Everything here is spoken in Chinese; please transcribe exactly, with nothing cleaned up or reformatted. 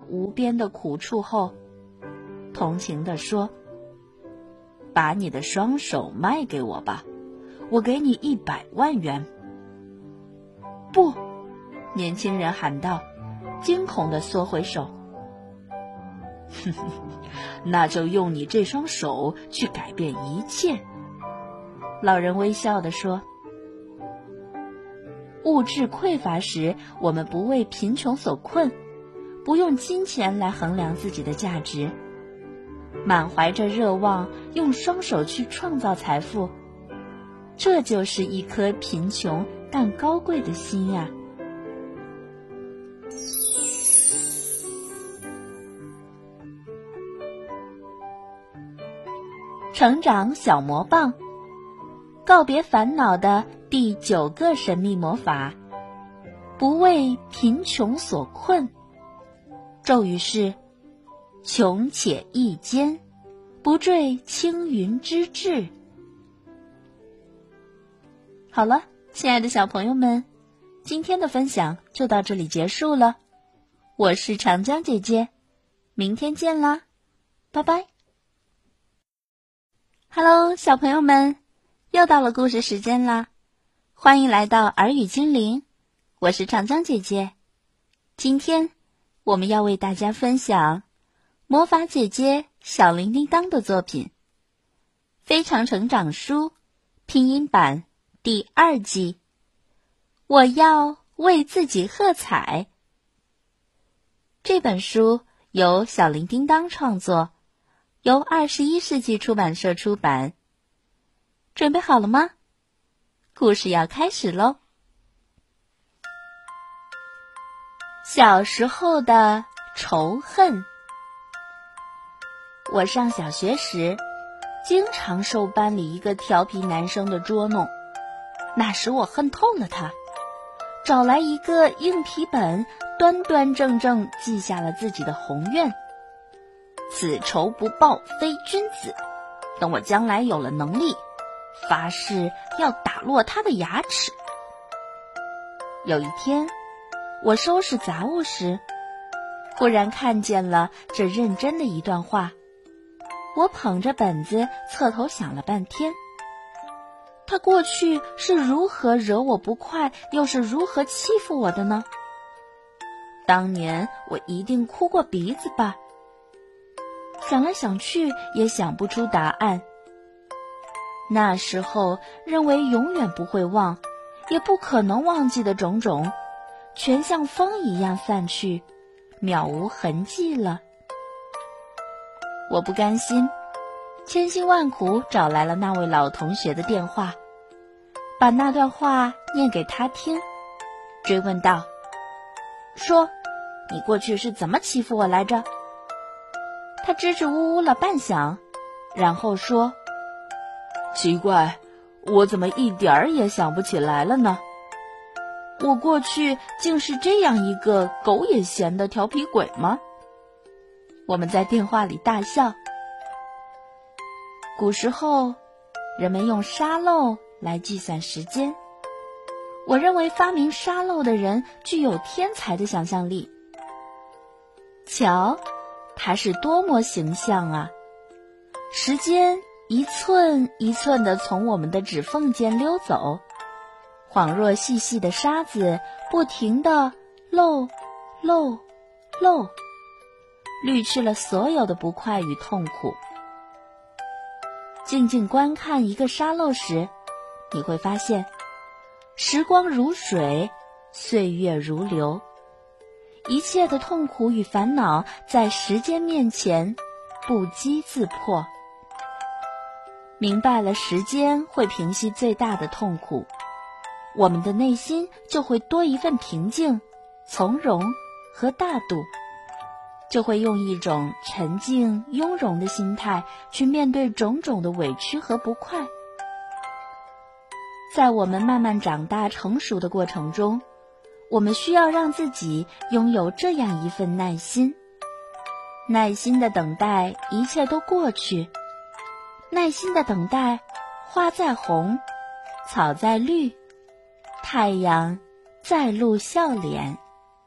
无边的苦处后，同情地说：把你的双手卖给我吧，我给你一百万元。不，年轻人喊道，惊恐地缩回手。哼哼，那就用你这双手去改变一切。老人微笑地说。物质匮乏时，我们不为贫穷所困，不用金钱来衡量自己的价值，满怀着热望，用双手去创造财富，这就是一颗贫穷但高贵的心呀。成长小魔棒，告别烦恼的第九个神秘魔法，不为贫穷所困。咒语是：穷且益坚，不坠青云之志。好了，亲爱的小朋友们，今天的分享就到这里结束了。我是长江姐姐，明天见啦，拜拜。Hello， 小朋友们，又到了故事时间啦！欢迎来到耳语精灵，我是长江姐姐。今天我们要为大家分享魔法姐姐小铃叮当的作品《非常成长书》拼音版第二季。我要为自己喝彩。这本书由小铃叮当创作，由二十一世纪出版社出版。准备好了吗？故事要开始喽。小时候的仇恨。我上小学时，经常受班里一个调皮男生的捉弄，那时我恨透了他，找来一个硬皮本，端端正正记下了自己的宏愿：此仇不报非君子。等我将来有了能力，发誓要打落他的牙齿。有一天，我收拾杂物时，忽然看见了这认真的一段话。我捧着本子侧头想了半天，他过去是如何惹我不快，又是如何欺负我的呢？当年我一定哭过鼻子吧？想来想去也想不出答案。那时候认为永远不会忘，也不可能忘记的种种，全像风一样散去，渺无痕迹了。我不甘心，千辛万苦找来了那位老同学的电话，把那段话念给他听，追问道：说，你过去是怎么欺负我来着？他支支吾吾了半晌，然后说：奇怪，我怎么一点儿也想不起来了呢？我过去竟是这样一个狗也嫌的调皮鬼吗？我们在电话里大笑。古时候，人们用沙漏来计算时间。我认为发明沙漏的人具有天才的想象力。瞧，他是多么形象啊！时间一寸一寸地从我们的指缝间溜走，恍若细细的沙子不停地漏漏漏，滤去了所有的不快与痛苦。静静观看一个沙漏时，你会发现时光如水，岁月如流，一切的痛苦与烦恼在时间面前不击自破。明白了时间会平息最大的痛苦，我们的内心就会多一份平静、从容和大度，就会用一种沉静雍容的心态去面对种种的委屈和不快。在我们慢慢长大成熟的过程中，我们需要让自己拥有这样一份耐心，耐心的等待一切都过去，耐心的等待花再红，草再绿，太阳再露笑脸。